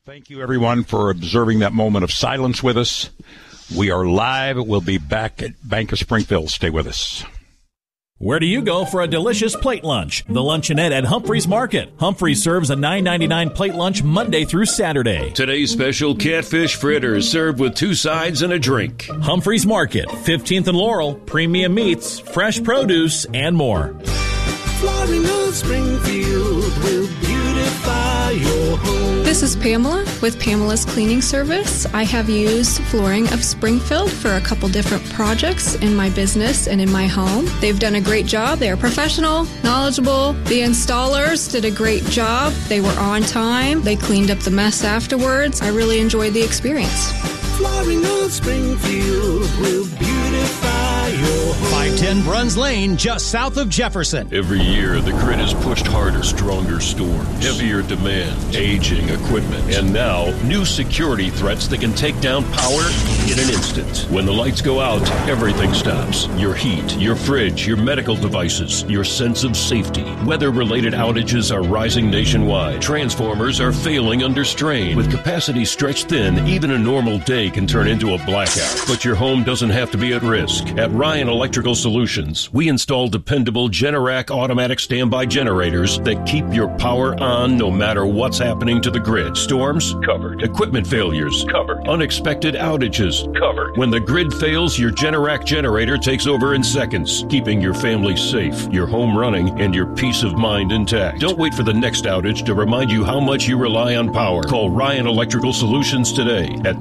Thank you, everyone, for observing that moment of silence with us. We are live. We'll be back at Bank of Springfield. Stay with us. Where do you go for a delicious plate lunch? The Luncheonette at Humphreys Market. Humphreys serves a $9.99 plate lunch Monday through Saturday. Today's special catfish fritters served with 2 sides and a drink. Humphreys Market, 15th and Laurel, premium meats, fresh produce, and more. Flooring of Springfield will beautify your home. This is Pamela with Pamela's Cleaning Service. I have used Flooring of Springfield for a couple different projects in my business and in my home. They've done a great job. They are professional, knowledgeable. The installers did a great job. They were on time. They cleaned up the mess afterwards. I really enjoyed the experience. Flooring of Springfield will beautify your home. 510 Bruns Lane, just south of Jefferson. Every year, the grid is pushed harder. Stronger storms, heavier demand, aging equipment, and now new security threats that can take down power in an instant. When the lights go out, everything stops. Your heat, your fridge, your medical devices, your sense of safety. Weather-related outages are rising nationwide. Transformers are failing under strain. With capacity stretched thin, even a normal day can turn into a blackout. But your home doesn't have to be at risk. At Ryan Electrical Solutions, we install dependable Generac automatic standby generators that keep your power on no matter what's happening to the grid. Storms? Covered. Equipment failures? Covered. Unexpected outages? Covered. When the grid fails, your Generac generator takes over in seconds, keeping your family safe, your home running, and your peace of mind intact. Don't wait for the next outage to remind you how much you rely on power. Call Ryan Electrical Solutions today at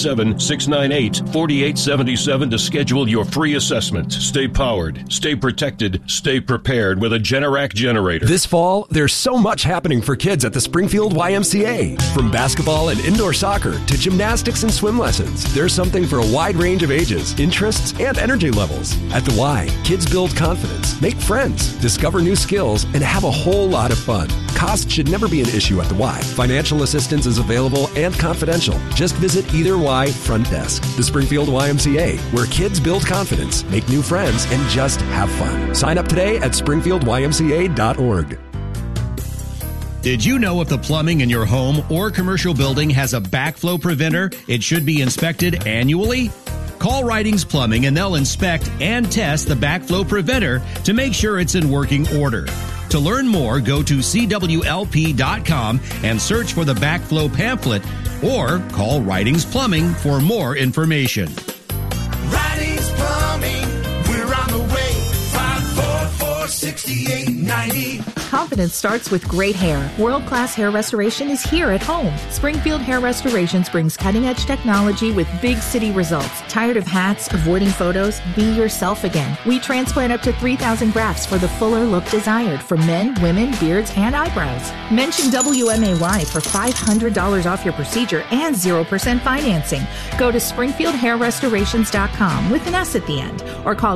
217-698-4877 to schedule your free assessment. Stay powered, stay protected, stay prepared with a Generac generator. This fall, there's so much happening for kids at the Springfield YMCA. From basketball and indoor soccer to gymnastics and swim lessons, there's something for a wide range of ages, interests, and energy levels. At the Y, kids build confidence, make friends, discover new skills, and have a whole lot of fun. Cost should never be an issue at the Y. Financial assistance is available and confidential. Just visit either Y front desk. The Springfield YMCA, where kids build confidence, make new friends, and just have fun. Sign up today at springfieldymca.org. Did you know if the plumbing in your home or commercial building has a backflow preventer, it should be inspected annually? Call Ridings Plumbing and they'll inspect and test the backflow preventer to make sure it's in working order. To learn more, go to cwlp.com and search for the backflow pamphlet or call Ridings Plumbing for more information. Ridings Plumbing, we're on the way. 544-6890. Confidence starts with great hair. World-class hair restoration is here at home. Springfield Hair Restorations brings cutting-edge technology with big city results. Tired of hats, avoiding photos? Be yourself again. We transplant up to 3,000 grafts for the fuller look desired for men, women, beards, and eyebrows. Mention WMAY for $500 off your procedure and 0% financing. Go to SpringfieldHairRestorations.com with an S at the end or call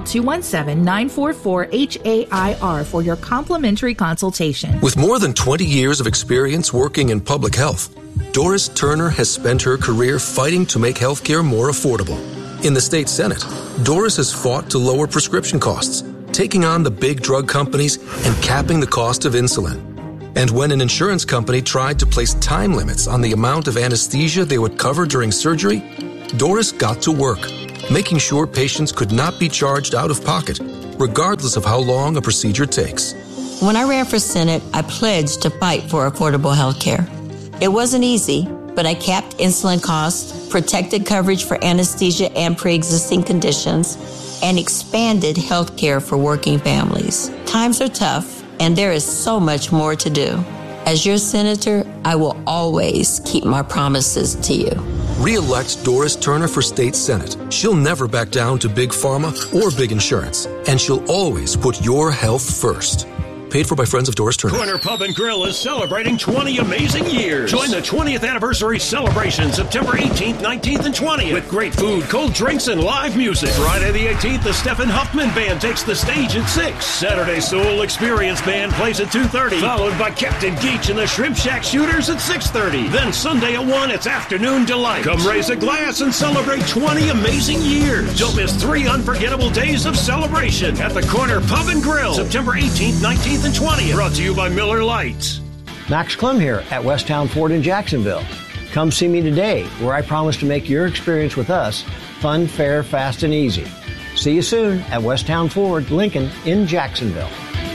217-944-HAIR for your complimentary consultation. With more than 20 years of experience working in public health, Doris Turner has spent her career fighting to make healthcare more affordable. In the state Senate, Doris has fought to lower prescription costs, taking on the big drug companies and capping the cost of insulin. And when an insurance company tried to place time limits on the amount of anesthesia they would cover during surgery, Doris got to work, making sure patients could not be charged out of pocket, regardless of how long a procedure takes. When I ran for Senate, I pledged to fight for affordable health care. It wasn't easy, but I capped insulin costs, protected coverage for anesthesia and pre-existing conditions, and expanded health care for working families. Times are tough, and there is so much more to do. As your senator, I will always keep my promises to you. Re-elect Doris Turner for state Senate. She'll never back down to big pharma or big insurance, and she'll always put your health first. Paid for by Friends of Doris Turner. Corner Pub and Grill is celebrating 20 amazing years. Join the 20th anniversary celebration September 18th, 19th, and 20th with great food, cold drinks, and live music. Friday the 18th, the Stephen Huffman Band takes the stage at 6. Saturday, Soul Experience Band plays at 2:30, followed by Captain Geach and the Shrimp Shack Shooters at 6:30. Then Sunday at 1, it's Afternoon Delight. Come raise a glass and celebrate 20 amazing years. Don't miss 3 unforgettable days of celebration at the Corner Pub and Grill, September 18th, 19th, and 20th. Brought to you by Miller Lite. Max Clem here at Westtown Ford in Jacksonville. Come see me today, where I promise to make your experience with us fun, fair, fast, and easy. See you soon at Westtown Ford, Lincoln in Jacksonville.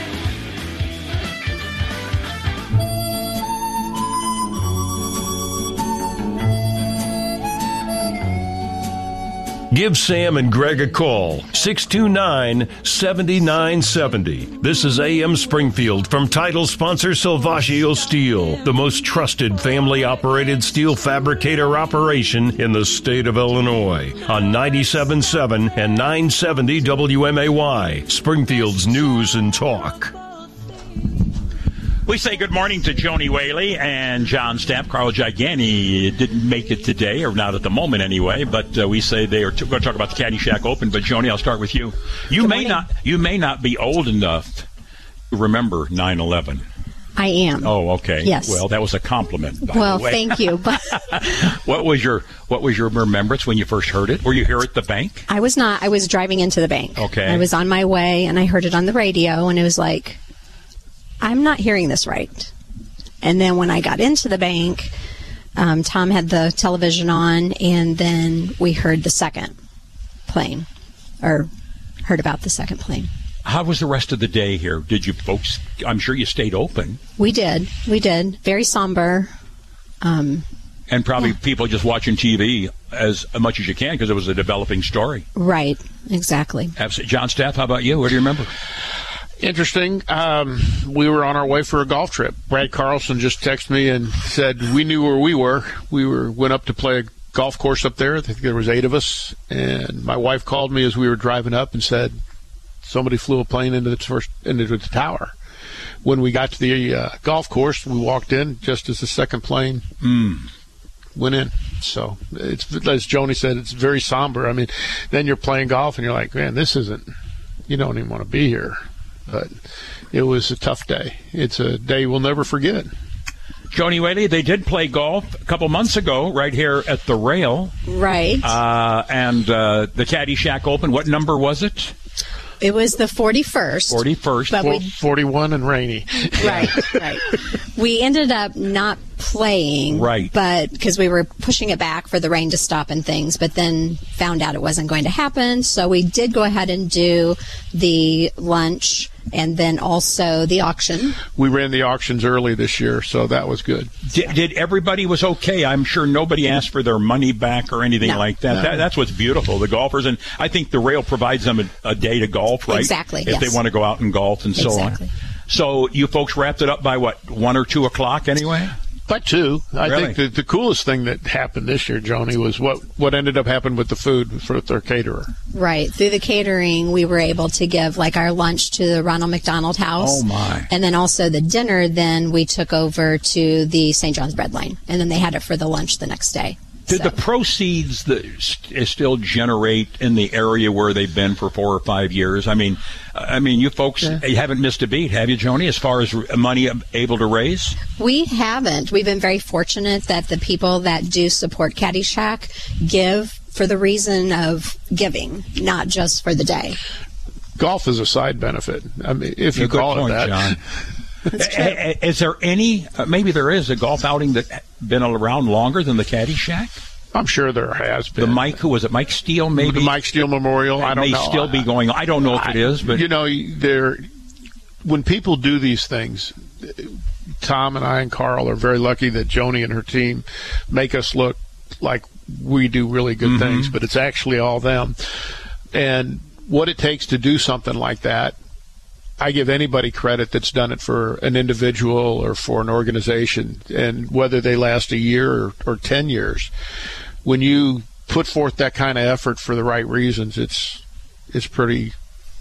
Give Sam and Greg a call, 629-7970. This is AM Springfield from title sponsor Salvaggio Steel, the most trusted family-operated steel fabricator operation in the state of Illinois, on 97.7 and 970 WMAY, Springfield's News and Talk. We say good morning to Joni Whaley and John Stapp. Carl Gigani didn't make it today, or not at the moment anyway, but we say they are going to talk about the Caddyshack Open. But Joni, I'll start with you. You may not be old enough to remember 9/11. I am. Oh, okay. Yes. Well, that was a compliment, by well, the way. Thank you. What was your remembrance when you first heard it? Were you here at the bank? I was not. I was driving into the bank. Okay. I was on my way, and I heard it on the radio, and it was like, I'm not hearing this right. And then when I got into the bank, Tom had the television on, and then we heard the second plane, or heard about the second plane. How was the rest of the day here? Did you folks, I'm sure you stayed open. We did. Very somber. And probably people just watching TV as much as you can because it was a developing story. Right, exactly. Absolutely. John Stapp, how about you? What do you remember? Interesting. We were on our way for a golf trip. Brad Carlson just texted me and said we knew where we were. Went up to play a golf course up there. I think there was 8 of us. And my wife called me as we were driving up and said somebody flew a plane into the tower. When we got to the golf course, we walked in just as the second plane went in. So it's, as Joni said, it's very somber. I mean, then you're playing golf and you're like, man, this isn't. You don't even want to be here. But it was a tough day. It's a day we'll never forget. Joni Whaley, they did play golf a couple months ago right here at the Rail. Right. And the Caddyshack Open, what number was it? It was the 41st. 41st. But 41 and rainy. Right. We ended up not playing. Right. But because we were pushing it back for the rain to stop and things, but then found out it wasn't going to happen. So we did go ahead and do the lunch and then also the auction. We ran the auctions early this year, so that was good. Did everybody was okay? I'm sure nobody asked for their money back or anything like that. No. That's what's beautiful. The golfers, and I think the Rail provides them a day to golf, right? Exactly, if they want to go out and golf and so on. So you folks wrapped it up by, 1 or 2 o'clock anyway? By 2. I Really? think the coolest thing that happened this year, Joni, was what ended up happening with the food for their caterer. Right. Through the catering, we were able to give like our lunch to the Ronald McDonald House. Oh, my. And then also the dinner, then we took over to the St. John's Bread Line. And then they had it for the lunch the next day. Did the proceeds that still generate in the area where they've been for 4 or 5 years? I mean, you folks you haven't missed a beat, have you, Joni, as far as money able to raise? We haven't. We've been very fortunate that the people that do support Caddyshack give for the reason of giving, not just for the day. Golf is a side benefit. I mean, if you call it that. John. Is there any, maybe there is, a golf outing that's been around longer than the Caddyshack? I'm sure there has been. Who was it, Mike Steele, maybe? The Mike Steele Memorial, I don't know. May still be going on. I don't know if it is, but... You know, when people do these things, Tom and I and Carl are very lucky that Joni and her team make us look like we do really good things, but it's actually all them. And what it takes to do something like that, I give anybody credit that's done it for an individual or for an organization, and whether they last a year or 10 years. When you put forth that kind of effort for the right reasons, it's pretty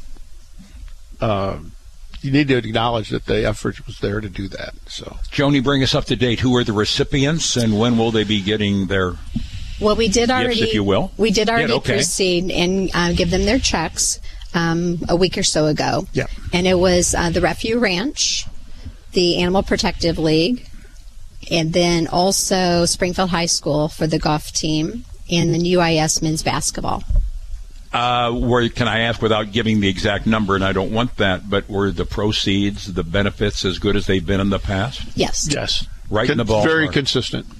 you need to acknowledge that the effort was there to do that. So, Joni, bring us up to date. Who are the recipients, and when will they be getting their well, we did already, gifts, if you will? We did already proceed and give them their checks a week or so ago. Yeah. And it was the Refuge Ranch, the Animal Protective League, and then also Springfield High School for the golf team, and then UIS men's basketball. Where, can I ask, without giving the exact number, and I don't want that, but were the proceeds, the benefits, as good as they've been in the past? Yes. Yes. Right in the ballpark. Very consistent.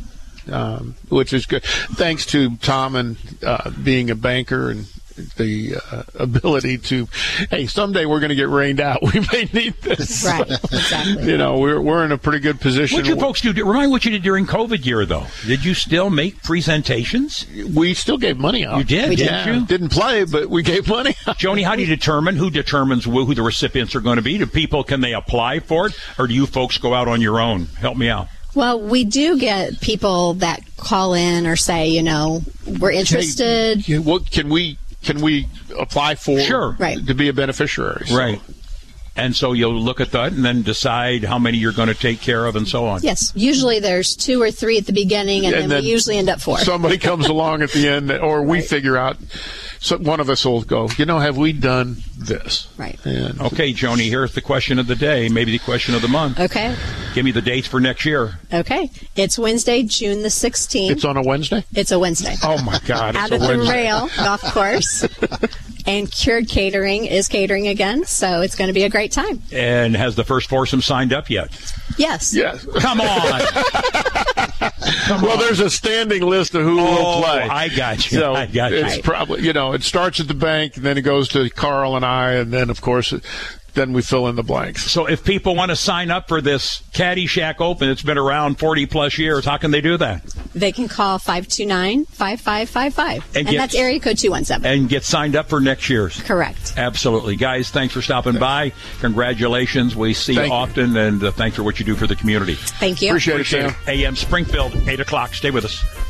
which is good. Thanks to Tom and being a banker and the ability to, hey, someday we're going to get rained out. We may need this. Right, exactly. You know, we're in a pretty good position. What did you folks do? Remind me what you did during COVID year, though. Did you still make presentations? We still gave money out. You did, didn't you? Didn't play, but we gave money out. Joni, how do you determine who determines who the recipients are going to be? Do people, can they apply for it, or do you folks go out on your own? Help me out. Well, we do get people that call in or say, you know, we're interested. Hey, what can we apply for to be a beneficiary? So. Right. And so you'll look at that and then decide how many you're going to take care of and so on. Yes. Usually there's 2 or 3 at the beginning, and then we usually end up 4. Somebody comes along at the end, or we figure out. So one of us will go, you know, have we done this? Right. And okay, Joni, here's the question of the day, maybe the question of the month. Okay. Give me the dates for next year. Okay. It's Wednesday, June the 16th. It's on a Wednesday? It's a Wednesday. Oh, my God. Out of the Rail Golf Course. And Cured Catering is catering again, so it's going to be a great time. And has the first foursome signed up yet? Yes. Yes. Come on. Well, there's a standing list of who will play. I got you. So I got you. It's probably, you know, it starts at the bank, and then it goes to Carl and I, and then, of course, then we fill in the blanks. So if people want to sign up for this Caddy Shack Open, it's been around 40-plus years, how can they do that? They can call 529-5555. And that's area code 217. And get signed up for next year's. Correct. Absolutely. Guys, thanks for stopping by. Congratulations. We see you often, and thanks for what you do for the community. Thank you. Appreciate it, Sam. AM Springfield, 8 o'clock. Stay with us.